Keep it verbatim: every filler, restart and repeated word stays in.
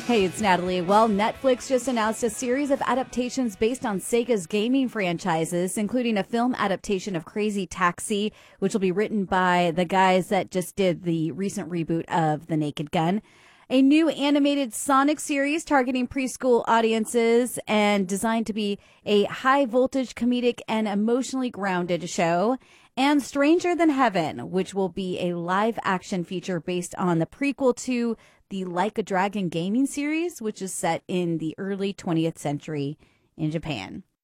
Hey, it's Natalie. Well, Netflix just announced a series of adaptations based on Sega's gaming franchises, including a film adaptation of Crazy Taxi, which will be written by the guys that just did the recent reboot of The Naked Gun. A new animated Sonic series targeting preschool audiences and designed to be a high-voltage comedic and emotionally grounded show. And Stranger Than Heaven, which will be a live-action feature based on the prequel to the Like a Dragon gaming series, which is set in the early twentieth century in Japan.